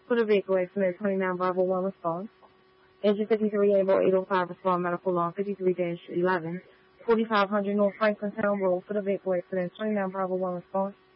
For the vehicle accident, 29 Bravo 1 response. Engine 53 Able 805 respond medical law 53-11. 4500 North Franklintown Road for the vehicle accident, 29 Bravo 1 response.